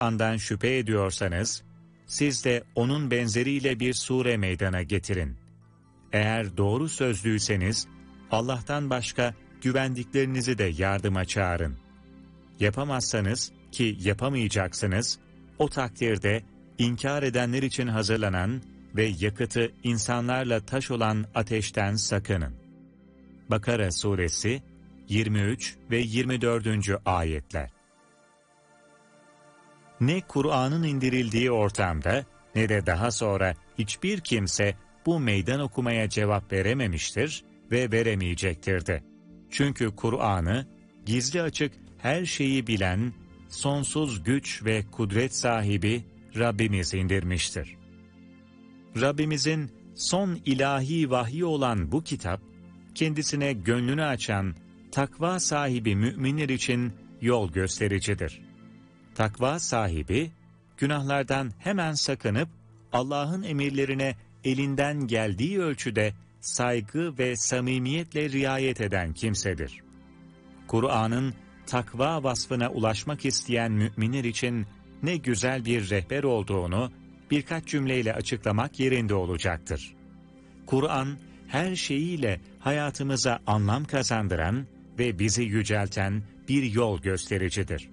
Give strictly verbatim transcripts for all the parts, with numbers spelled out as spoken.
Kur'an'dan şüphe ediyorsanız, siz de onun benzeriyle bir sure meydana getirin. Eğer doğru sözlüyseniz, Allah'tan başka güvendiklerinizi de yardıma çağırın. Yapamazsanız, ki yapamayacaksınız, o takdirde inkar edenler için hazırlanan ve yakıtı insanlarla taş olan ateşten sakının. Bakara suresi yirmi üç ve yirmi dördüncü ayetler. Ne Kur'an'ın indirildiği ortamda ne de daha sonra hiçbir kimse bu meydan okumaya cevap verememiştir ve veremeyecektir de. Çünkü Kur'an'ı gizli açık her şeyi bilen, sonsuz güç ve kudret sahibi Rabbimiz indirmiştir. Rabbimizin son ilahi vahyi olan bu kitap, kendisine gönlünü açan, takva sahibi müminler için yol göstericidir. Takva sahibi, günahlardan hemen sakınıp, Allah'ın emirlerine elinden geldiği ölçüde saygı ve samimiyetle riayet eden kimsedir. Kur'an'ın takva vasfına ulaşmak isteyen müminler için ne güzel bir rehber olduğunu birkaç cümleyle açıklamak yerinde olacaktır. Kur'an, her şeyiyle hayatımıza anlam kazandıran ve bizi yücelten bir yol göstericidir.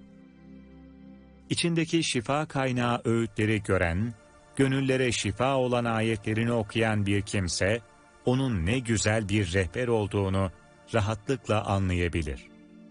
İçindeki şifa kaynağı öğütleri gören, gönüllere şifa olan ayetlerini okuyan bir kimse, onun ne güzel bir rehber olduğunu rahatlıkla anlayabilir.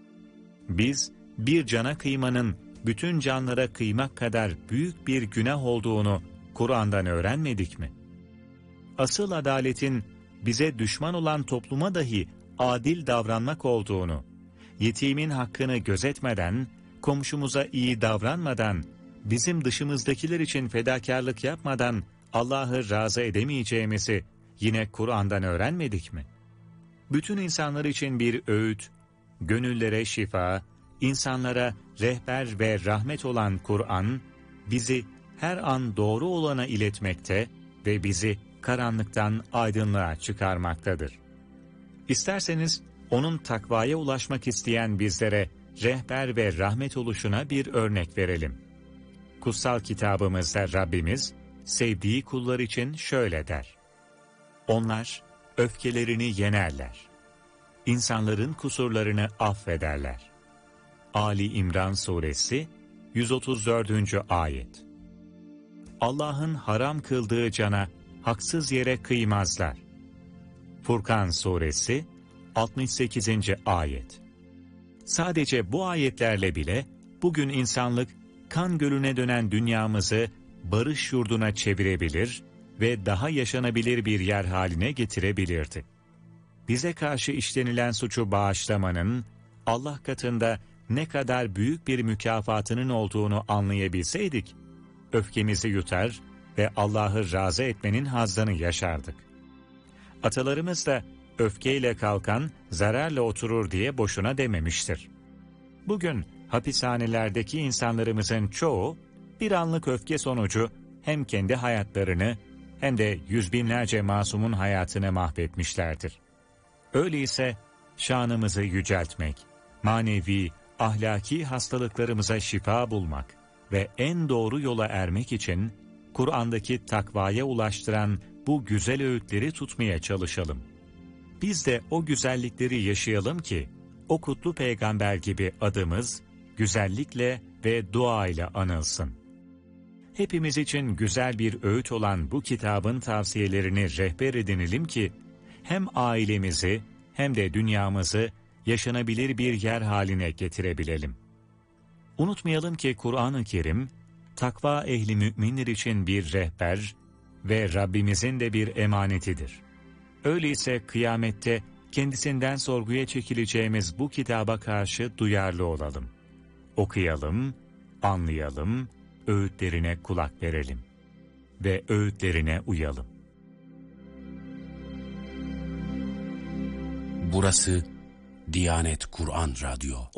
Biz, bir cana kıymanın bütün canlara kıymak kadar büyük bir günah olduğunu Kur'an'dan öğrenmedik mi? Asıl adaletin bize düşman olan topluma dahi adil davranmak olduğunu, yetimin hakkını gözetmeden, komşumuza iyi davranmadan, bizim dışımızdakiler için fedakarlık yapmadan Allah'ı razı edemeyeceğimizi yine Kur'an'dan öğrenmedik mi? Bütün insanlar için bir öğüt, gönüllere şifa, insanlara rehber ve rahmet olan Kur'an, bizi her an doğru olana iletmekte ve bizi karanlıktan aydınlığa çıkarmaktadır. İsterseniz onun takvaya ulaşmak isteyen bizlere rehber ve rahmet oluşuna bir örnek verelim. Kutsal kitabımızda Rabbimiz, sevdiği kullar için şöyle der: Onlar öfkelerini yenerler. İnsanların kusurlarını affederler. Ali İmran suresi yüz otuz dördüncü ayet. Allah'ın haram kıldığı cana haksız yere kıymazlar. Furkan suresi altmış sekizinci ayet. Sadece bu ayetlerle bile bugün insanlık kan gölüne dönen dünyamızı barış yurduna çevirebilir ve daha yaşanabilir bir yer haline getirebilirdi. Bize karşı işlenilen suçu bağışlamanın Allah katında ne kadar büyük bir mükafatının olduğunu anlayabilseydik, öfkemizi yutar ve Allah'ı razı etmenin hazzını yaşardık. Atalarımız da öfkeyle kalkan zararla oturur diye boşuna dememiştir. Bugün hapishanelerdeki insanlarımızın çoğu bir anlık öfke sonucu hem kendi hayatlarını hem de yüz binlerce masumun hayatını mahvetmişlerdir. Öyleyse şanımızı yüceltmek, manevi, ahlaki hastalıklarımıza şifa bulmak ve en doğru yola ermek için Kur'an'daki takvaya ulaştıran bu güzel öğütleri tutmaya çalışalım. Biz de o güzellikleri yaşayalım ki o kutlu peygamber gibi adımız güzellikle ve dua ile anılsın. Hepimiz için güzel bir öğüt olan bu kitabın tavsiyelerini rehber edinelim ki hem ailemizi hem de dünyamızı yaşanabilir bir yer haline getirebilelim. Unutmayalım ki Kur'an-ı Kerim, takva ehli müminler için bir rehber ve Rabbimizin de bir emanetidir. Öyleyse kıyamette kendisinden sorguya çekileceğimiz bu kitaba karşı duyarlı olalım. Okuyalım, anlayalım, öğütlerine kulak verelim ve öğütlerine uyalım. Burası Diyanet Kur'an Radyo.